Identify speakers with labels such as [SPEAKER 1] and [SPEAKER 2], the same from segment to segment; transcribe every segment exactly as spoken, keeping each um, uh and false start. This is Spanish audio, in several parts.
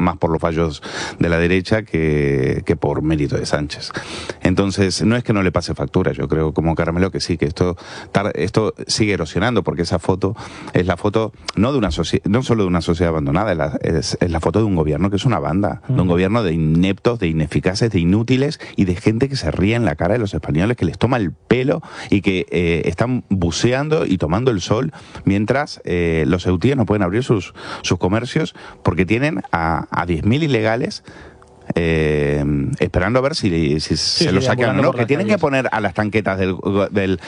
[SPEAKER 1] más por los fallos de la derecha que, que por mérito de Sánchez. Entonces, no es que no le pase factura, yo creo como Carmelo que sí, que esto, esto sigue erosionando, porque esa foto es la foto no de una socie- no solo de una sociedad abandonada, es la, es, es la foto de un gobierno que es una banda, mm. de un gobierno de ineptos, de ineficaces, de inútiles y de gente que se ríe en la cara de los españoles, que les toma el pelo y que eh, están buceando y tomando el sol mientras eh, los ceutíes no pueden abrir sus, sus comercios porque tienen a, a diez mil ilegales Eh, esperando a ver si, si sí, se sí, lo sacan o no, que tienen calles. que poner a las tanquetas del, del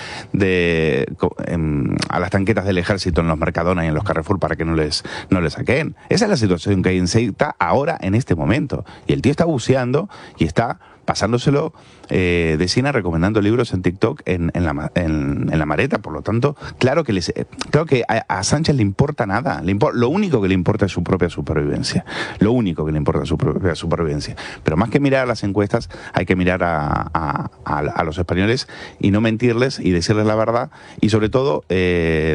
[SPEAKER 1] de, eh, a las tanquetas del ejército en los Mercadona y en los Carrefour para que no les no les saquen. Esa es la situación que hay en Ceuta ahora en este momento, y el tío está buceando y está pasándoselo eh, de cine, recomendando libros en TikTok en, en, la, en, en la maleta. Por lo tanto, claro que, les, claro que a, a Sánchez le importa nada. Le impor, lo único que le importa es su propia supervivencia. Lo único que le importa es su propia supervivencia. Pero más que mirar a las encuestas, hay que mirar a, a, a, a los españoles y no mentirles y decirles la verdad. Y sobre todo, eh,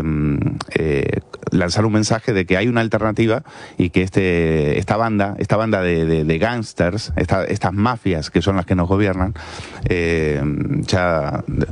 [SPEAKER 1] eh, lanzar un mensaje de que hay una alternativa y que este esta banda, esta banda de, de, de gángsters, esta, estas mafias que son las que nos gobiernan, eh, ya de,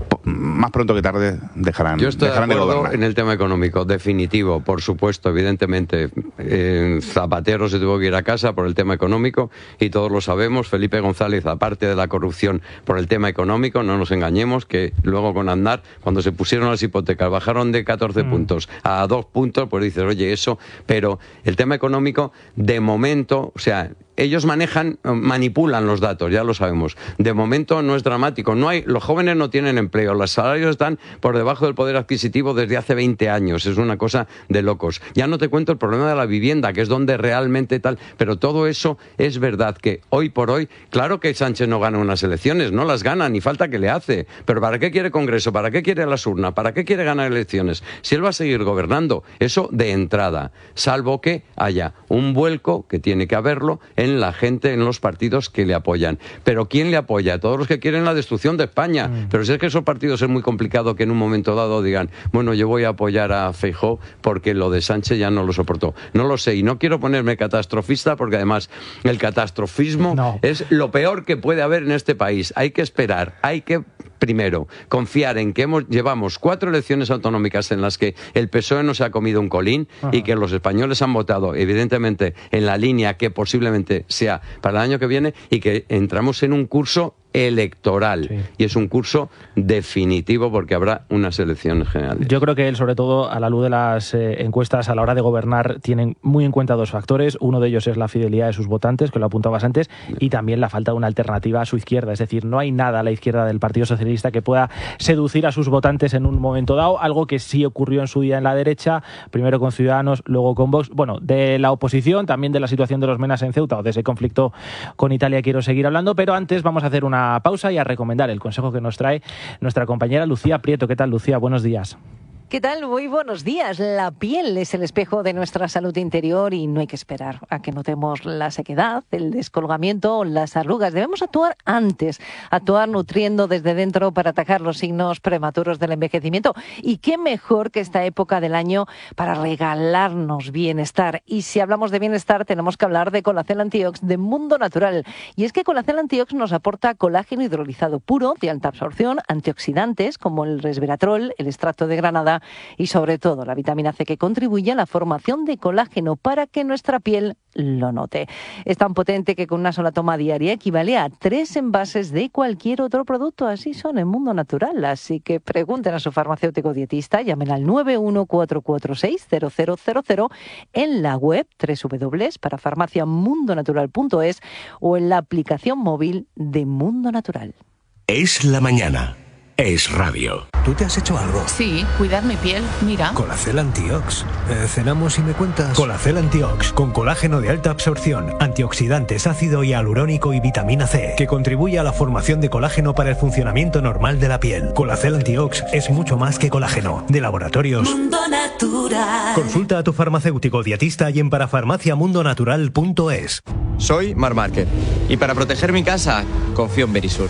[SPEAKER 1] más pronto que tarde dejarán,
[SPEAKER 2] Yo estoy
[SPEAKER 1] dejarán
[SPEAKER 2] de
[SPEAKER 1] de
[SPEAKER 2] acuerdo
[SPEAKER 1] gobernar.
[SPEAKER 2] En el tema económico, definitivo, por supuesto, evidentemente. Eh, Zapatero se tuvo que ir a casa por el tema económico y todos lo sabemos. Felipe González, aparte de la corrupción por el tema económico, no nos engañemos, que luego con Aznar, cuando se pusieron las hipotecas, bajaron de catorce mm. puntos a dos puntos, pues dices, oye, eso, pero el tema económico, de momento, o sea, ellos manejan, manipulan los datos, ya lo sabemos. De momento no es dramático. No hay, los jóvenes no tienen empleo, los salarios están por debajo del poder adquisitivo desde hace veinte años. Es una cosa de locos. Ya no te cuento el problema de la vivienda, que es donde realmente tal... Pero todo eso es verdad que hoy por hoy, claro que Sánchez no gana unas elecciones, no las gana, ni falta que le hace. Pero ¿para qué quiere Congreso? ¿Para qué quiere las urnas? ¿Para qué quiere ganar elecciones? Si él va a seguir gobernando, eso de entrada. Salvo que haya un vuelco, que tiene que haberlo, en la gente, en los partidos que le apoyan. ¿Pero quién le apoya? Todos los que quieren la destrucción de España. Mm. Pero si es que esos partidos es muy complicado que en un momento dado digan, bueno, yo voy a apoyar a Feijóo porque lo de Sánchez ya no lo soportó. No lo sé, y no quiero ponerme catastrofista porque además el catastrofismo no. es lo peor que puede haber en este país. Hay que esperar, hay que... Primero, confiar en que hemos, llevamos cuatro elecciones autonómicas en las que el P S O E no se ha comido un colín. Ajá. Y que los españoles han votado, evidentemente, en la línea que posiblemente sea para el año que viene, y que entramos en un curso electoral. Sí. Y es un curso definitivo porque habrá unas elecciones generales.
[SPEAKER 3] Yo creo que él, sobre todo, a la luz de las eh, encuestas, a la hora de gobernar, tienen muy en cuenta dos factores. Uno de ellos es la fidelidad de sus votantes, que lo apuntabas antes, y también la falta de una alternativa a su izquierda. Es decir, no hay nada a la izquierda del Partido Socialista que pueda seducir a sus votantes en un momento dado, algo que sí ocurrió en su día en la derecha, primero con Ciudadanos, luego con Vox. Bueno, de la oposición, también de la situación de los menas en Ceuta o de ese conflicto con Italia quiero seguir hablando, pero antes vamos a hacer una pausa y a recomendar el consejo que nos trae nuestra compañera Lucía Prieto. ¿Qué tal, Lucía? Buenos días.
[SPEAKER 4] ¿Qué tal? Muy buenos días. La piel es el espejo de nuestra salud interior y no hay que esperar a que notemos la sequedad, el descolgamiento o las arrugas. Debemos actuar antes, actuar nutriendo desde dentro para atacar los signos prematuros del envejecimiento. Y qué mejor que esta época del año para regalarnos bienestar. Y si hablamos de bienestar, tenemos que hablar de Colacel Antiox de Mundo Natural. Y es que Colacel Antiox nos aporta colágeno hidrolizado puro, de alta absorción, antioxidantes como el resveratrol, el extracto de granada y sobre todo la vitamina C, que contribuye a la formación de colágeno para que nuestra piel lo note. Es tan potente que con una sola toma diaria equivale a tres envases de cualquier otro producto. Así son en Mundo Natural. Así que pregunten a su farmacéutico dietista, llamen al nueve uno cuatro cuatro seis cero cero cero cero en la web doble u doble u doble u punto parafarmacia mundo natural punto es o en la aplicación móvil de Mundo Natural.
[SPEAKER 5] Es la mañana. Es radio.
[SPEAKER 6] ¿Tú te has hecho algo?
[SPEAKER 7] Sí, cuidar mi piel, mira.
[SPEAKER 6] Colacel Antiox. Eh, ¿Cenamos y me cuentas?
[SPEAKER 8] Colacel Antiox, con colágeno de alta absorción, antioxidantes, ácido hialurónico y vitamina C, que contribuye a la formación de colágeno para el funcionamiento normal de la piel. Colacel Antiox es mucho más que colágeno. De Laboratorios
[SPEAKER 9] Mundo Natural.
[SPEAKER 8] Consulta a tu farmacéutico dietista y en parafarmacia mundo natural punto es.
[SPEAKER 10] Soy Mar Márquez y para proteger mi casa confío en Verisur.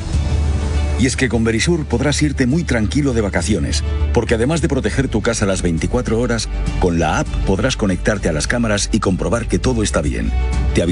[SPEAKER 11] Y es que con Verisur podrás irte muy tranquilo de vacaciones, porque además de proteger tu casa las veinticuatro horas, con la app podrás conectarte a las cámaras y comprobar que todo está bien. Te